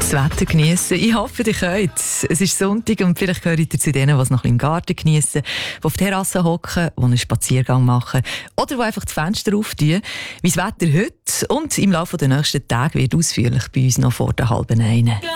Das Wetter geniessen. Ich hoffe, ihr könnt. Es ist Sonntag und vielleicht gehört ihr zu denen, die es noch im Garten geniessen, die auf der Terrasse hocken, die einen Spaziergang machen oder die einfach die Fenster auftun. Wie das Wetter heute und im Laufe der nächsten Tage wird ausführlich bei uns noch vor der 12:30.